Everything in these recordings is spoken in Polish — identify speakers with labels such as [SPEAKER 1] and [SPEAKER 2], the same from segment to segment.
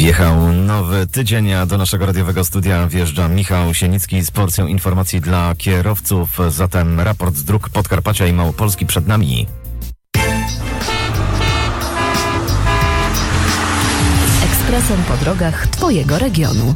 [SPEAKER 1] Wjechał nowy tydzień, a do naszego radiowego studia wjeżdża Michał Sienicki z porcją informacji dla kierowców. Zatem raport z dróg Podkarpacia i Małopolski przed nami.
[SPEAKER 2] Ekspresem po drogach Twojego regionu.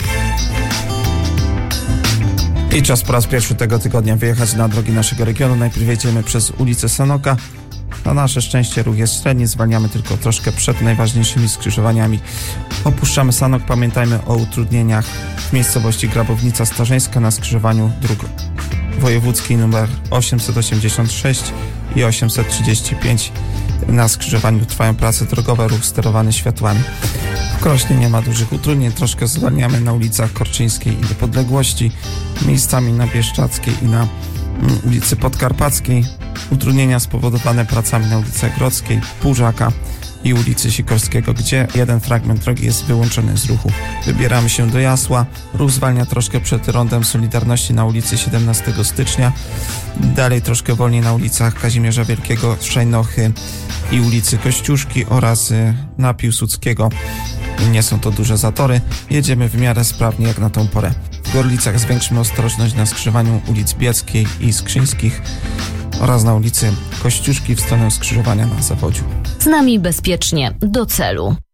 [SPEAKER 3] I czas po raz pierwszy tego tygodnia wyjechać na drogi naszego regionu. Najpierw jedziemy przez ulicę Sanoka. Na nasze szczęście ruch jest średni, zwalniamy tylko troszkę przed najważniejszymi skrzyżowaniami. Opuszczamy Sanok, pamiętajmy o utrudnieniach w miejscowości Grabownica Starzyńska na skrzyżowaniu dróg wojewódzkiej nr 886 i 835. Na skrzyżowaniu trwają prace drogowe, ruch sterowany światłami. W Krośnie nie ma dużych utrudnień, troszkę zwalniamy na ulicach Korczyńskiej i Niepodległości, miejscami na Bieszczackiej i na ulicy Podkarpackiej. Utrudnienia spowodowane pracami na ulicy Grodzkiej, Półżaka i ulicy Sikorskiego, gdzie jeden fragment drogi jest wyłączony z ruchu. Wybieramy się do Jasła. Ruch zwalnia troszkę przed Rondem Solidarności na ulicy 17 stycznia. Dalej troszkę wolniej na ulicach Kazimierza Wielkiego, Szejnochy i ulicy Kościuszki oraz na Piłsudskiego. Nie są to duże zatory. Jedziemy w miarę sprawnie jak na tą porę. W Gorlicach zwiększmy ostrożność na skrzyżowaniu ulic Bieckiej i Skrzyńskich oraz na ulicy Kościuszki w stronę skrzyżowania na Zawodziu.
[SPEAKER 2] Z nami bezpiecznie do celu.